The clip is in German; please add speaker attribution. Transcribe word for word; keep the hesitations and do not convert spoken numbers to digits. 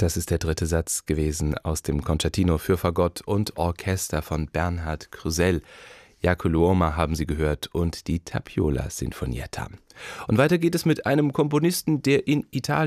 Speaker 1: Das ist der dritte Satz gewesen aus dem Concertino für Fagott und Orchester von Bernhard Krusell. Jaakko Luoma haben Sie gehört und die Tapiola Sinfonietta. Und weiter geht es mit einem Komponisten, der in Italien